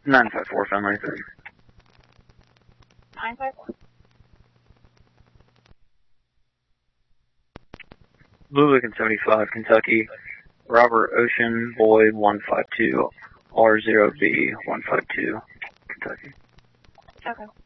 954, family. 954. Blue Lincoln 75, Kentucky. Robert Ocean, Boy 152, R0B 152, Kentucky. Okay.